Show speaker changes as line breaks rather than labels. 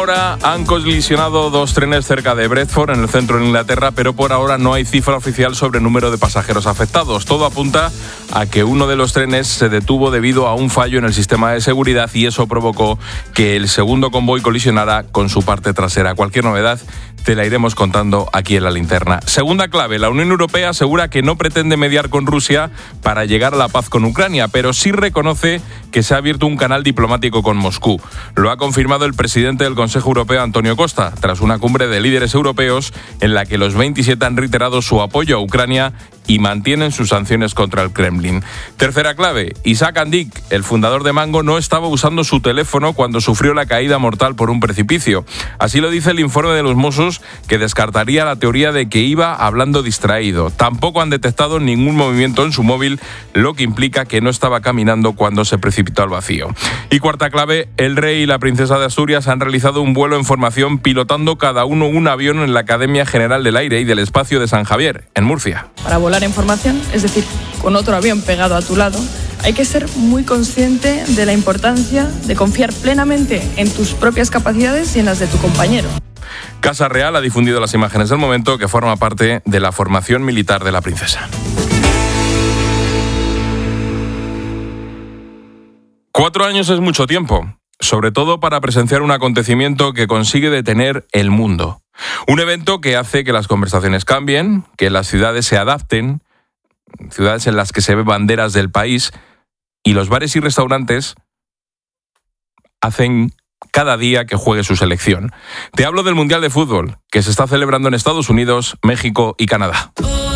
hora han colisionado dos trenes cerca de Bradford, en el centro de Inglaterra, pero por ahora no hay cifra oficial sobre el número de pasajeros afectados. Todo apunta a que uno de los trenes se detuvo debido a un fallo en el sistema de seguridad y eso provocó que el segundo convoy colisionara con su parte trasera. Cualquier novedad te la iremos contando aquí en La Linterna. Segunda clave, la Unión Europea asegura que no pretende mediar con Rusia para llegar a la paz con Ucrania, pero sí reconoce que se ha abierto un canal diplomático con Moscú. Lo ha confirmado el presidente del Consejo Europeo, Antonio Costa, tras una cumbre de líderes europeos en la que los 27 han reiterado su apoyo a Ucrania y mantienen sus sanciones contra el Kremlin. Tercera clave, Isaac Andic, el fundador de Mango, no estaba usando su teléfono cuando sufrió la caída mortal por un precipicio. Así lo dice el informe de los Mossos, que descartaría la teoría de que iba hablando distraído. Tampoco han detectado ningún movimiento en su móvil, lo que implica que no estaba caminando cuando se precipitó al vacío. Y cuarta clave, el rey y la princesa de Asturias han realizado un vuelo en formación pilotando cada uno un avión en la Academia General del Aire y del Espacio de San Javier, en Murcia.
Para volar en formación, es decir, con otro avión pegado a tu lado, hay que ser muy consciente de la importancia de confiar plenamente en tus propias capacidades y en las de tu compañero.
Casa Real ha difundido las imágenes del momento, que forma parte de la formación militar de la princesa. 4 años es mucho tiempo, sobre todo para presenciar un acontecimiento que consigue detener el mundo. Un evento que hace que las conversaciones cambien, que las ciudades se adapten, ciudades en las que se ven banderas del país, y los bares y restaurantes hacen cada día que juegue su selección. Te hablo del Mundial de Fútbol, que se está celebrando en Estados Unidos, México y Canadá.